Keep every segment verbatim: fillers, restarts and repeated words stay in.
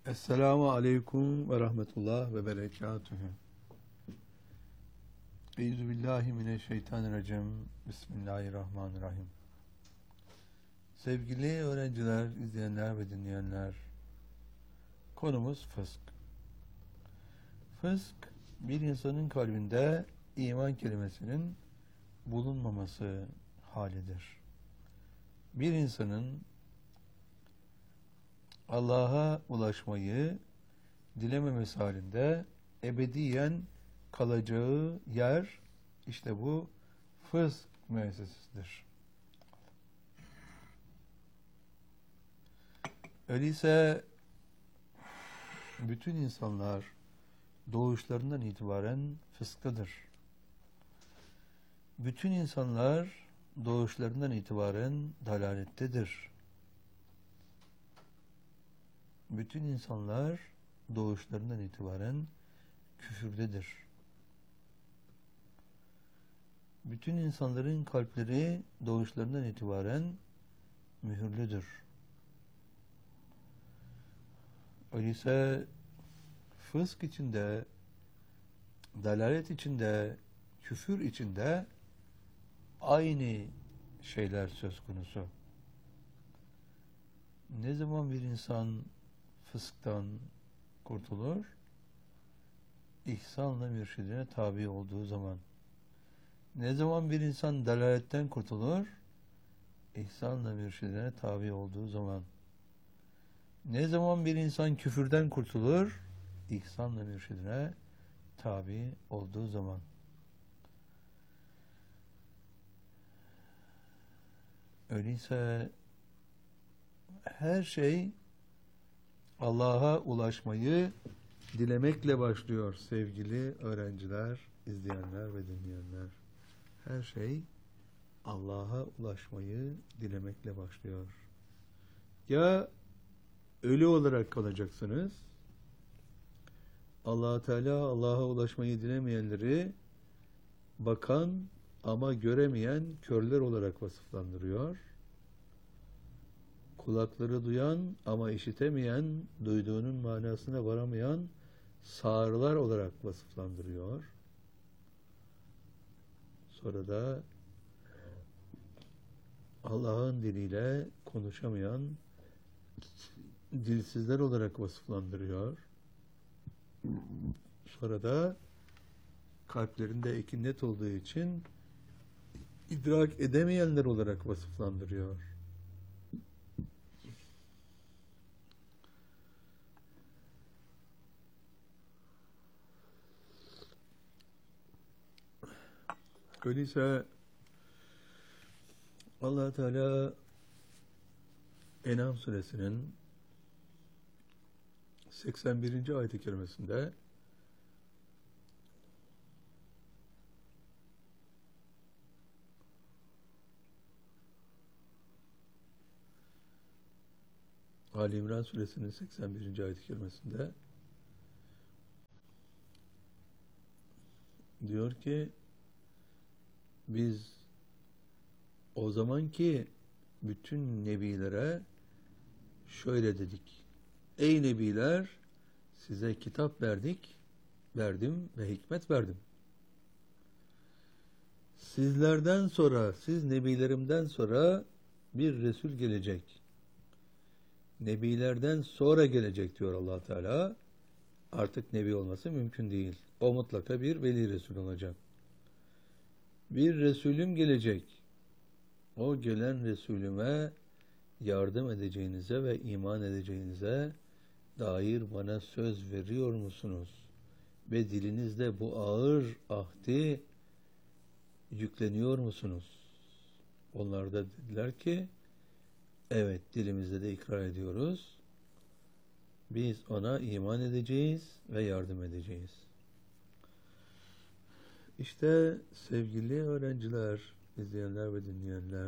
Esselamu aleyküm ve rahmetullah ve berekatühü. Euzubillahimineşşeytanirracim. Bismillahirrahmanirrahim. Sevgili öğrenciler, izleyenler ve dinleyenler, konumuz fısk. Fısk, bir insanın kalbinde iman kelimesinin bulunmaması halidir. Bir insanın Allah'a ulaşmayı dilememesi halinde ebediyen kalacağı yer işte bu fısk müessesesidir. Öyleyse bütün insanlar doğuşlarından itibaren fısktadır. Bütün insanlar doğuşlarından itibaren dalalettedir. Bütün insanlar doğuşlarından itibaren küfürdedir. Bütün insanların kalpleri doğuşlarından itibaren mühürlüdür. Öyleyse fısk içinde, dalalet içinde, küfür içinde aynı şeyler söz konusu. Ne zaman bir insan fısktan kurtulur? İhsanla mürşidine tabi olduğu zaman. Ne zaman bir insan dalaletten kurtulur? İhsanla mürşidine tabi olduğu zaman. Ne zaman bir insan küfürden kurtulur? İhsanla mürşidine tabi olduğu zaman. Öyleyse her şey Allah'a ulaşmayı dilemekle başlıyor sevgili öğrenciler, izleyenler ve dinleyenler. Her şey Allah'a ulaşmayı dilemekle başlıyor. Ya ölü olarak kalacaksınız, Allah Teala Allah'a ulaşmayı dilemeyenleri bakan ama göremeyen körler olarak vasıflandırıyor. Kulakları duyan ama işitemeyen, duyduğunun manasına varamayan sağırlar olarak vasıflandırıyor. Sonra da Allah'ın diliyle konuşamayan dilsizler olarak vasıflandırıyor. Sonra da kalplerinde ekinnet olduğu için idrak edemeyenler olarak vasıflandırıyor. Öyleyse Allah Teala En'am suresinin seksen birinci ayet-i kerimesinde Ali İmran suresinin seksen birinci ayet-i kerimesinde diyor ki biz o zamanki bütün nebilere şöyle dedik. Ey nebiler, size kitap verdik, verdim ve hikmet verdim. Sizlerden sonra, siz nebilerimden sonra bir Resul gelecek. Nebilerden sonra gelecek diyor Allah Teala. Artık nebi olması mümkün değil. O mutlaka bir veli Resul olacak. Bir Resulüm gelecek. O gelen Resulüme yardım edeceğinize ve iman edeceğinize dair bana söz veriyor musunuz? Ve dilinizde bu ağır ahdi yükleniyor musunuz? Onlar da dediler ki evet, dilimizde de ikrar ediyoruz. Biz ona iman edeceğiz ve yardım edeceğiz. İşte sevgili öğrenciler, izleyenler ve dinleyenler,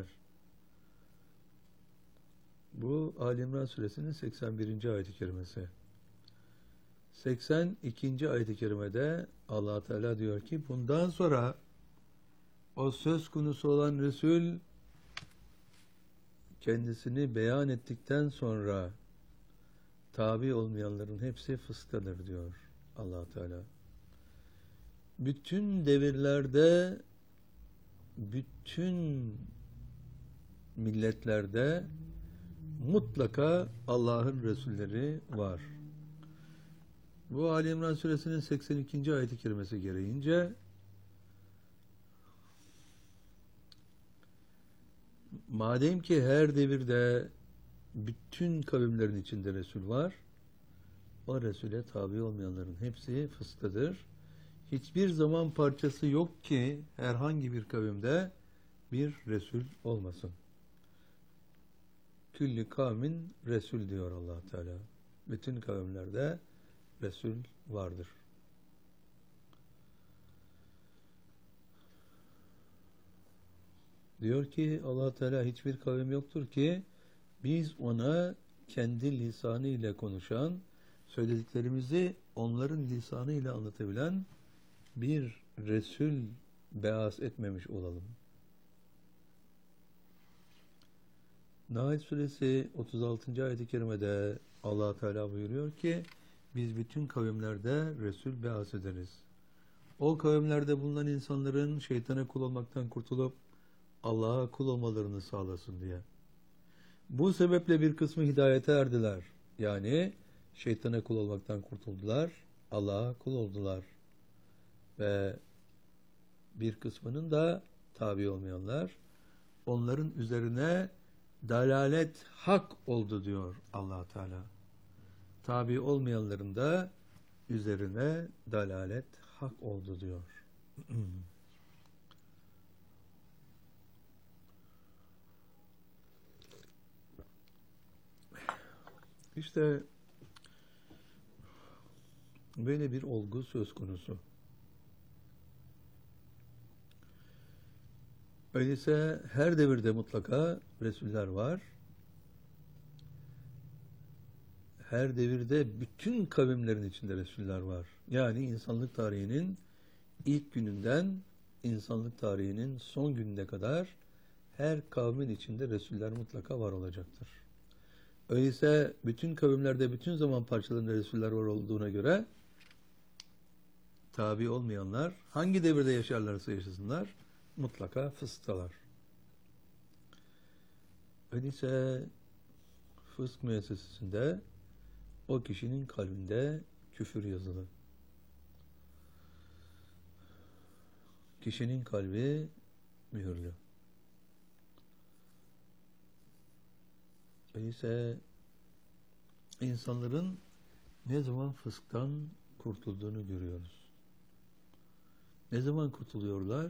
bu Ali İmran suresinin seksen birinci ayet-i kerimesi. seksen ikinci ayet-i kerimede Allah Teala diyor ki bundan sonra o söz konusu olan Resul kendisini beyan ettikten sonra tabi olmayanların hepsi fıskadır diyor Allah Teala. Bütün devirlerde, bütün milletlerde mutlaka Allah'ın Resulleri var. Bu Ali İmran Suresinin seksen ikinci ayet-i kerimesi gereğince madem ki her devirde bütün kavimlerin içinde Resul var, o Resul'e tabi olmayanların hepsi fıskadır. Hiçbir zaman parçası yok ki herhangi bir kavimde bir Resul olmasın. Külli kavmin Resul diyor Allah Teala. Bütün kavimlerde Resul vardır. Diyor ki Allah Teala hiçbir kavim yoktur ki biz ona kendi lisanı ile konuşan, söylediklerimizi onların lisanı ile anlatabilen bir Resul beas etmemiş olalım. Nahl Suresi otuz altıncı ayet-i kerimede Allah Teala buyuruyor ki biz bütün kavimlerde Resul beas ederiz. O kavimlerde bulunan insanların şeytana kul olmaktan kurtulup Allah'a kul olmalarını sağlasın diye. Bu sebeple bir kısmı hidayete erdiler. Yani şeytana kul olmaktan kurtuldular, Allah'a kul oldular. Ve bir kısmının da tabi olmayanlar, onların üzerine dalalet hak oldu diyor Allah Teala. Tabi olmayanların da üzerine dalalet hak oldu diyor. İşte böyle bir olgu söz konusu. Öyleyse her devirde mutlaka Resuller var. Her devirde bütün kavimlerin içinde Resuller var. Yani insanlık tarihinin ilk gününden insanlık tarihinin son gününe kadar her kavmin içinde Resuller mutlaka var olacaktır. Öyleyse bütün kavimlerde bütün zaman parçalarında Resuller var olduğuna göre tabi olmayanlar hangi devirde yaşarlarsa yaşasınlar mutlaka fıskalar. Öyleyse fısk müessesesinde o kişinin kalbinde küfür yazılı. Kişinin kalbi mühürlü. Öyleyse insanların ne zaman fısktan kurtulduğunu görüyoruz. Ne zaman kurtuluyorlar?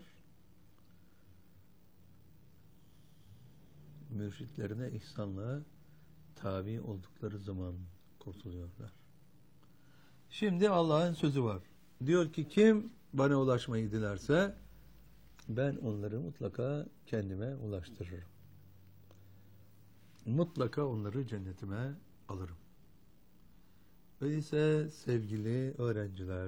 Mürşitlerine ihsanla tabi oldukları zaman kurtuluyorlar. Şimdi Allah'ın sözü var. Diyor ki kim bana ulaşmayı dilerse ben onları mutlaka kendime ulaştırırım. Mutlaka onları cennetime alırım. Öyleyse sevgili öğrenciler,